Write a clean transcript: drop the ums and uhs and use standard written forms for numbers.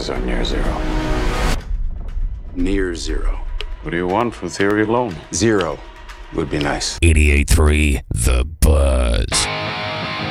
chances are near zero. Near zero. What do you want for theory alone? Zero would be nice. 88.3 The Buzz.